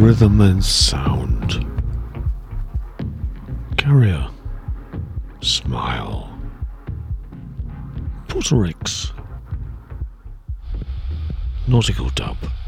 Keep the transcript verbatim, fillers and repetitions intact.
rhythm and sound. Carrier, Smile, Puerto Rics, Nautical Dub.